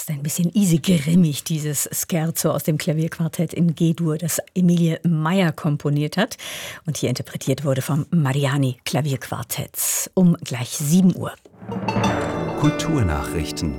Fast ein bisschen easy grimmig, dieses Scherzo aus dem Klavierquartett in G-Dur, das Emilie Meyer komponiert hat und hier interpretiert wurde vom Mariani Klavierquartett um gleich 7 Uhr. Kulturnachrichten.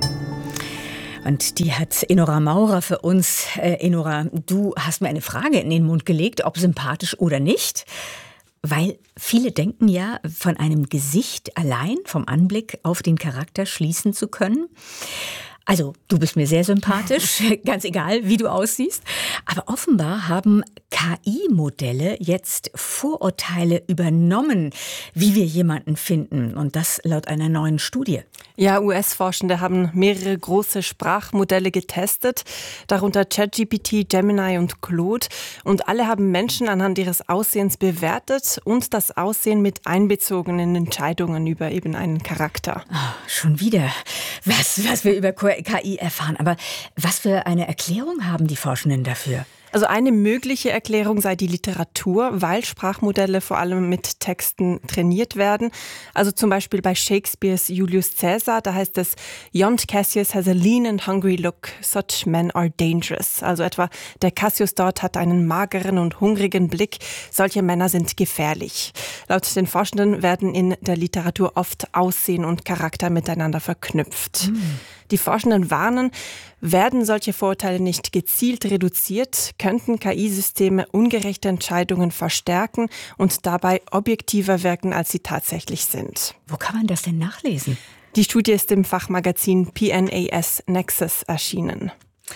Und die hat Enora Maurer für uns. Enora, du hast mir eine Frage in den Mund gelegt, ob sympathisch oder nicht. Weil viele denken ja, von einem Gesicht allein, vom Anblick auf den Charakter schließen zu können. Also, du bist mir sehr sympathisch, ganz egal, wie du aussiehst. Aber offenbar haben KI-Modelle jetzt Vorurteile übernommen, wie wir jemanden finden. Und das laut einer neuen Studie. Ja, US-Forschende haben mehrere große Sprachmodelle getestet, darunter ChatGPT, Gemini und Claude. Und alle haben Menschen anhand ihres Aussehens bewertet und das Aussehen mit einbezogen in Entscheidungen über eben einen Charakter. Oh, schon wieder, was wir über KI erfahren. Aber was für eine Erklärung haben die Forschenden dafür? Also eine mögliche Erklärung sei die Literatur, weil Sprachmodelle vor allem mit Texten trainiert werden. Also zum Beispiel bei Shakespeares Julius Caesar, da heißt es, "Yond Cassius has a lean and hungry look, such men are dangerous." Also etwa, der Cassius dort hat einen mageren und hungrigen Blick, solche Männer sind gefährlich. Laut den Forschenden werden in der Literatur oft Aussehen und Charakter miteinander verknüpft. Die Forschenden warnen, werden solche Vorurteile nicht gezielt reduziert, könnten KI-Systeme ungerechte Entscheidungen verstärken und dabei objektiver wirken, als sie tatsächlich sind. Wo kann man das denn nachlesen? Die Studie ist im Fachmagazin PNAS Nexus erschienen.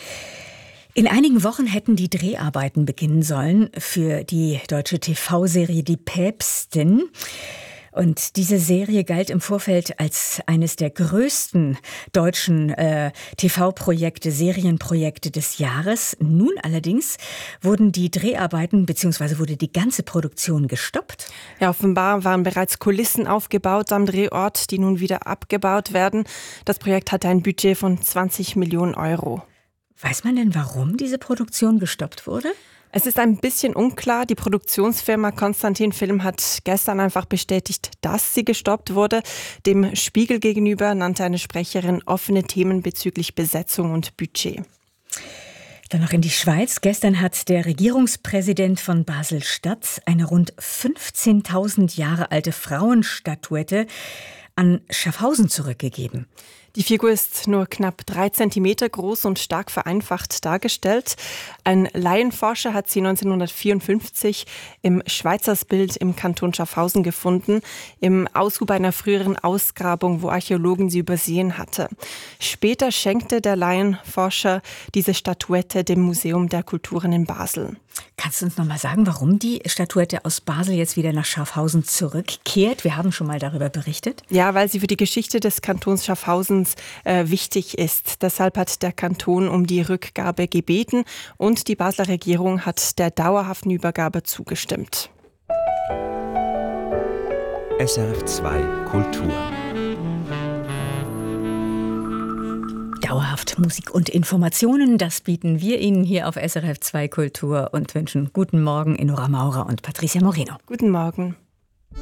In einigen Wochen hätten die Dreharbeiten beginnen sollen für die deutsche TV-Serie Die Päpstin. Und diese Serie galt im Vorfeld als eines der größten deutschen TV-Projekte, Serienprojekte des Jahres. Nun allerdings wurden die Dreharbeiten bzw. wurde die ganze Produktion gestoppt. Ja, offenbar waren bereits Kulissen aufgebaut am Drehort, die nun wieder abgebaut werden. Das Projekt hatte ein Budget von 20 Millionen Euro. Weiß man denn, warum diese Produktion gestoppt wurde? Es ist ein bisschen unklar. Die Produktionsfirma Konstantin Film hat gestern einfach bestätigt, dass sie gestoppt wurde. Dem Spiegel gegenüber nannte eine Sprecherin offene Themen bezüglich Besetzung und Budget. Dann noch in die Schweiz. Gestern hat der Regierungspräsident von Basel-Stadt eine rund 15.000 Jahre alte Frauenstatuette an Schaffhausen zurückgegeben. Die Figur ist nur knapp 3 Zentimeter groß und stark vereinfacht dargestellt. Ein Laienforscher hat sie 1954 im Schweizersbild im Kanton Schaffhausen gefunden, im Aushub einer früheren Ausgrabung, wo Archäologen sie übersehen hatte. Später schenkte der Laienforscher diese Statuette dem Museum der Kulturen in Basel. Kannst du uns noch mal sagen, warum die Statuette aus Basel jetzt wieder nach Schaffhausen zurückkehrt? Wir haben schon mal darüber berichtet. Ja, weil sie für die Geschichte des Kantons Schaffhausens wichtig ist. Deshalb hat der Kanton um die Rückgabe gebeten und die Basler Regierung hat der dauerhaften Übergabe zugestimmt. SRF 2 Kultur. Dauerhaft Musik und Informationen, das bieten wir Ihnen hier auf SRF 2 Kultur und wünschen guten Morgen Enora Maurer und Patricia Moreno. Guten Morgen.